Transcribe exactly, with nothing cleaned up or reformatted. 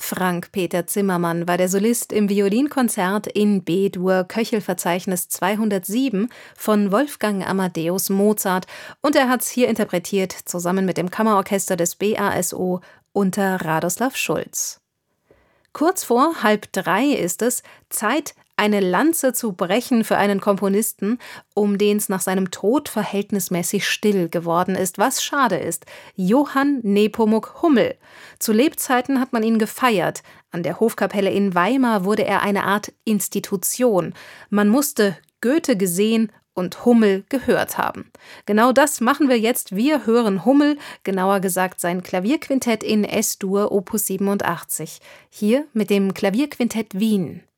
Frank-Peter Zimmermann war der Solist im Violinkonzert in B-Dur Köchelverzeichnis zweihundertsieben von Wolfgang Amadeus Mozart und er hat's hier interpretiert zusammen mit dem Kammerorchester des B A S O unter Radoslav Schulz. Kurz vor halb drei ist es Zeit, eine Lanze zu brechen für einen Komponisten, um den es nach seinem Tod verhältnismäßig still geworden ist, was schade ist. Johann Nepomuk Hummel. Zu Lebzeiten hat man ihn gefeiert. An der Hofkapelle in Weimar wurde er eine Art Institution. Man musste Goethe gesehen und Hummel gehört haben. Genau das machen wir jetzt. Wir hören Hummel, genauer gesagt sein Klavierquintett in Es-Dur Opus siebenundachtzig. Hier mit dem Klavierquintett Wien.